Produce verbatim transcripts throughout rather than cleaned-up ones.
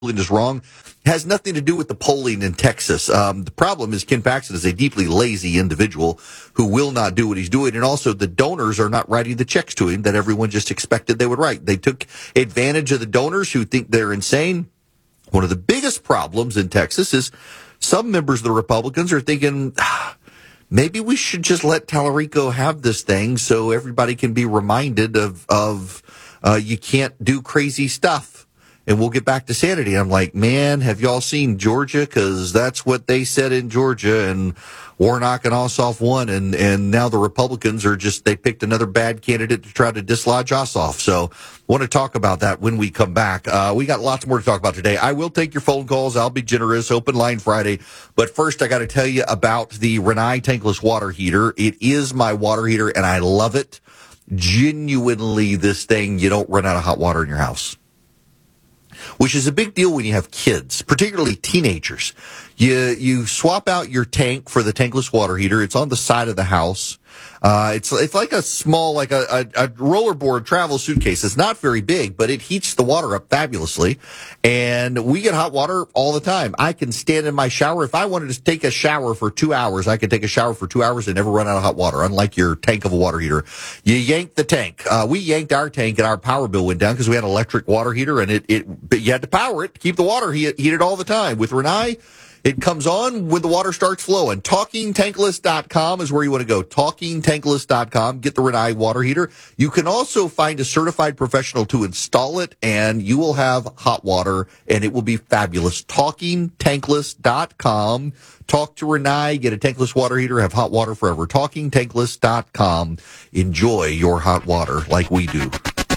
is wrong has nothing to do with the polling in Texas. Um, the problem is Ken Paxton is a deeply lazy individual who will not do what he's doing, and also the donors are not writing the checks to him that everyone just expected they would write. They took advantage of the donors who think they're insane. One of the biggest problems in Texas is some members of the Republicans are thinking, ah, maybe we should just let Tallarico have this thing so everybody can be reminded of, of uh, you can't do crazy stuff. And we'll get back to sanity. I'm like, man, have y'all seen Georgia? Because that's what they said in Georgia, and Warnock and Ossoff won, and, and now the Republicans are just, they picked another bad candidate to try to dislodge Ossoff. So want to talk about that when we come back. Uh, we got lots more to talk about today. I will take your phone calls. I'll be generous. Open line Friday. But first, I got to tell you about the Rinnai tankless water heater. It is my water heater, and I love it. Genuinely, this thing, you don't run out of hot water in your house, which is a big deal when you have kids, particularly teenagers. You you swap out your tank for the tankless water heater. It's on the side of the house. Uh, it's it's like a small, like a, a, a rollerboard travel suitcase. It's not very big, but it heats the water up fabulously. And we get hot water all the time. I can stand in my shower. If I wanted to take a shower for two hours, I could take a shower for two hours and never run out of hot water, unlike your tank of a water heater. You yank the tank. Uh, we yanked our tank and our power bill went down because we had an electric water heater, and it, it but you had to power it to keep the water he, heated all the time. With Rinnai, it comes on when the water starts flowing. talking tankless dot com is where you want to go. talking tankless dot com. Get the Rinnai water heater. You can also find a certified professional to install it, and you will have hot water, and it will be fabulous. talking tankless dot com. Talk to Rinnai. Get a tankless water heater. Have hot water forever. talking tankless dot com. Enjoy your hot water like we do.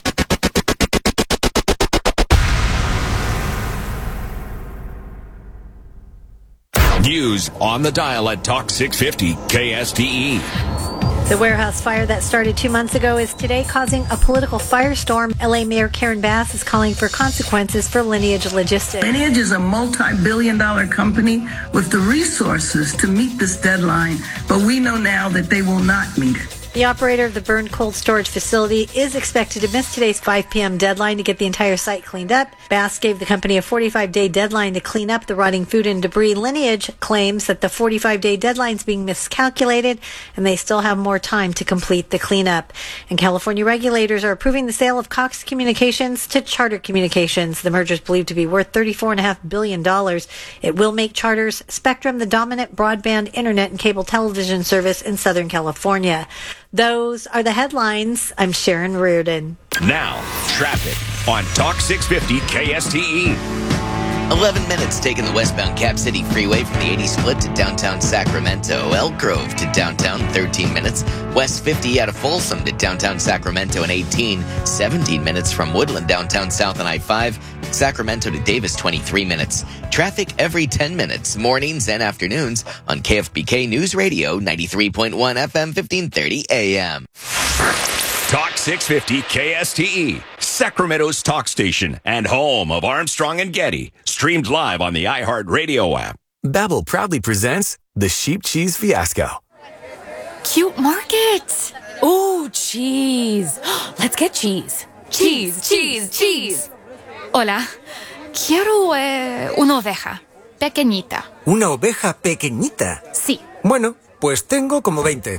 News on the dial at Talk six fifty K S T E. The warehouse fire that started two months ago is today causing a political firestorm. L A Mayor Karen Bass is calling for consequences for Lineage Logistics. Lineage is a multi-billion dollar company with the resources to meet this deadline, but we know now that they will not meet it. The operator of the burned cold storage facility is expected to miss today's five p.m. deadline to get the entire site cleaned up. Bass gave the company a forty-five day deadline to clean up the rotting food and debris. Lineage claims that the forty-five day deadline is being miscalculated, and they still have more time to complete the cleanup. And California regulators are approving the sale of Cox Communications to Charter Communications. The merger is believed to be worth thirty-four point five billion dollars. It will make Charter's Spectrum the dominant broadband internet and cable television service in Southern California. Those are the headlines. I'm Sharon Reardon. Now, traffic on Talk six fifty K S T E. eleven minutes taking the westbound Cap City Freeway from the eighty split to downtown Sacramento. Elk Grove to downtown, thirteen minutes. West fifty out of Folsom to downtown Sacramento in eighteen. seventeen minutes from Woodland downtown south on I five. Sacramento to Davis, twenty-three minutes. Traffic every ten minutes, mornings and afternoons on K F B K News Radio, ninety-three point one F M, fifteen thirty A M. Talk six fifty K S T E, Sacramento's talk station and home of Armstrong and Getty. Streamed live on the iHeartRadio app. Babbel proudly presents the Sheep Cheese Fiasco. Cute markets. Ooh, cheese. Let's get cheese. Cheese, cheese, cheese. Hola. Quiero eh, una oveja. Pequeñita. ¿Una oveja pequeñita? Sí. Bueno, pues tengo como veinte.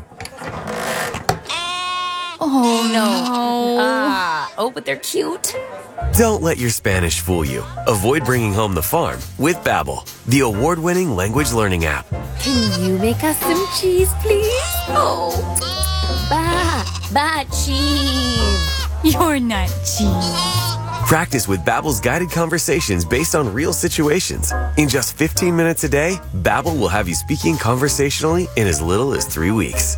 Oh, no. Ah, oh, but they're cute. Don't let your Spanish fool you. Avoid bringing home the farm with Babbel, the award-winning language learning app. Can you make us some cheese, please? Oh, ba, ba, cheese. You're not cheese. Practice with Babbel's guided conversations based on real situations. In just fifteen minutes a day, Babbel will have you speaking conversationally in as little as three weeks.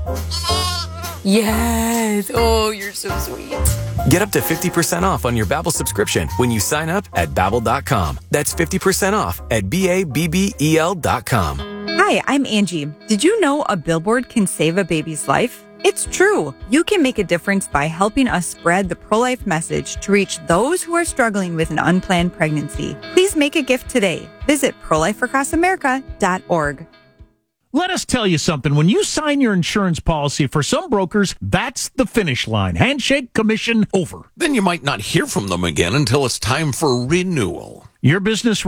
Yes. Oh, you're so sweet. Get up to fifty percent off on your Babbel subscription when you sign up at Babbel dot com. That's fifty percent off at B A B B E L dot com. Hi, I'm Angie. Did you know a billboard can save a baby's life? It's true. You can make a difference by helping us spread the pro-life message to reach those who are struggling with an unplanned pregnancy. Please make a gift today. Visit pro life across america dot org. Let us tell you something. When you sign your insurance policy, for some brokers, that's the finish line. Handshake, commission, over. Then you might not hear from them again until it's time for renewal. Your business